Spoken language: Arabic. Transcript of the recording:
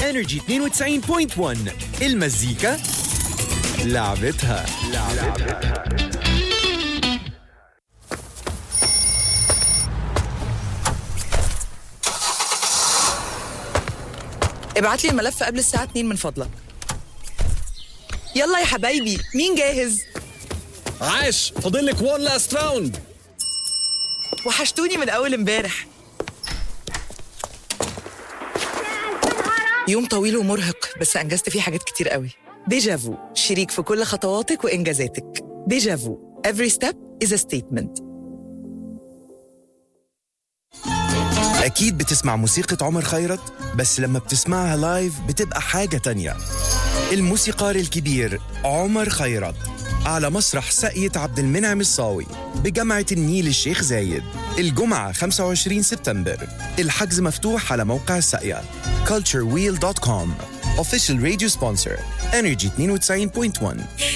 Energy 92.1 المزيكا لعبتها. ابعت لي الملف قبل الساعة 2 من فضلك. يلا يا حبايبي، مين جاهز؟ عاش، فاضلك one last round. وحشتوني من أول امبارح. يوم طويل ومرهق بس أنجزت فيه حاجات كتير قوي. ديجافو، شريك في كل خطواتك وإنجازاتك. ديجافو, every step is a statement. أكيد بتسمع موسيقى عمر خيرت، بس لما بتسمعها لايف بتبقى حاجة تانية. الموسيقار الكبير عمر خيرت على مسرح ساقية عبد المنعم الصاوي بجامعة النيل الشيخ زايد الجمعة 25 سبتمبر. الحجز مفتوح على موقع الساقية culturewheel.com. Official radio sponsor Energy 92.1.